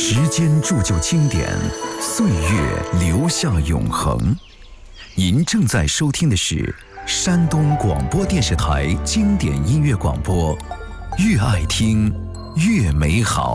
时间铸就经典，岁月留下永恒。您正在收听的是山东广播电视台经典音乐广播，越爱听越美好。